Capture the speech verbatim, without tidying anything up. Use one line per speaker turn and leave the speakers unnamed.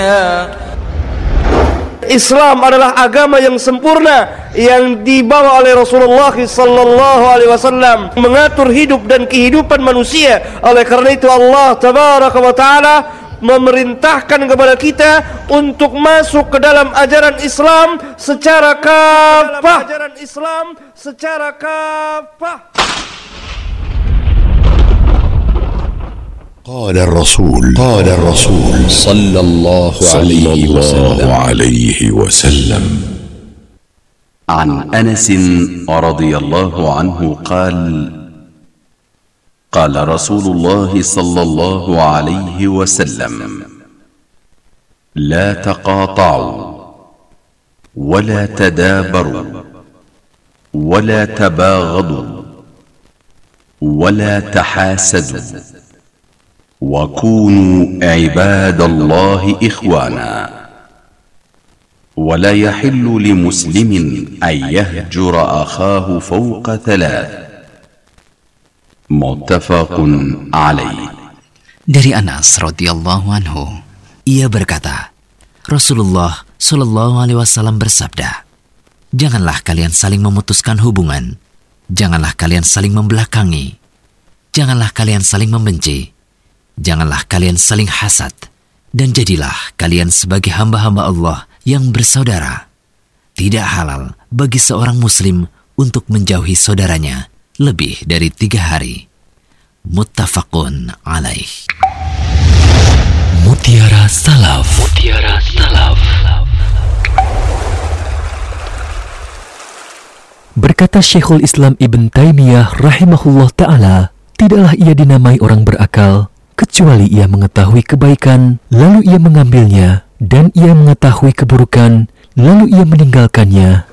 Islam adalah agama yang sempurna yang dibawa oleh Rasulullah sallallahu alaihi wasallam, mengatur hidup dan kehidupan manusia. Oleh karena itu Allah tabaraka wa taala memerintahkan kepada kita untuk masuk ke dalam ajaran Islam secara kafah. Ajaran Islam secara kafah.
قال الرسول قال الرسول صلى الله عليه وسلم عليه وسلم
عن أنس رضي الله عنه قال قال رسول الله صلى الله عليه وسلم لا تقاطعوا ولا تدابروا ولا تباغضوا ولا تحاسدوا وكونوا عباد الله إخوانا ولا يحل لمسلم أن يهجر أخاه فوق ثلاث متفق عليه.
Dari Anas radhiyallahu anhu, ia berkata, Rasulullah shallallahu alaihi wasallam bersabda, janganlah kalian saling memutuskan hubungan, janganlah kalian saling membelakangi, janganlah kalian saling membenci, janganlah kalian saling hasad, dan jadilah kalian sebagai hamba-hamba Allah yang bersaudara. Tidak halal bagi seorang muslim untuk menjauhi saudaranya lebih dari tiga hari. Muttafaqun alaih.
Mutiara Salaf. Mutiara Salaf. Berkata Syekhul Islam Ibn Taimiyah rahimahullah ta'ala, tidaklah ia dinamai orang berakal kecuali ia mengetahui kebaikan, lalu ia mengambilnya, dan ia mengetahui keburukan, lalu ia meninggalkannya.